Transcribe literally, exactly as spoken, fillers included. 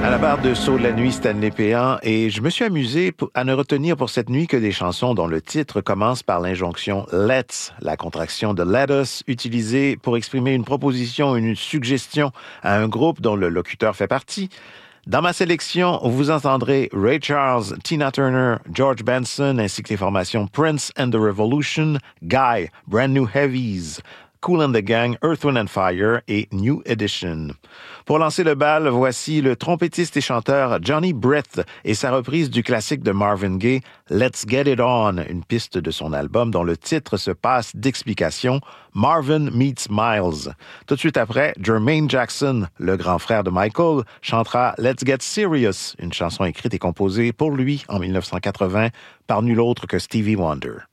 À la barre de Saut de la nuit, Stanley Péan, et je me suis amusé à ne retenir pour cette nuit que des chansons dont le titre commence par l'injonction « let's », la contraction de « let us », utilisée pour exprimer une proposition, une suggestion à un groupe dont le locuteur fait partie. Dans ma sélection, vous entendrez Ray Charles, Tina Turner, George Benson, ainsi que les formations Prince and the Revolution, Guy, Brand New Heavies, Kool and the Gang, Earth, Wind and Fire et New Edition. Pour lancer le bal, voici le trompettiste et chanteur Johnny Britt et sa reprise du classique de Marvin Gaye, Let's Get It On, une piste de son album dont le titre se passe d'explication, Marvin Meets Miles. Tout de suite après, Jermaine Jackson, le grand frère de Michael, chantera Let's Get Serious, une chanson écrite et composée pour lui en dix-neuf cent quatre-vingts par nul autre que Stevie Wonder.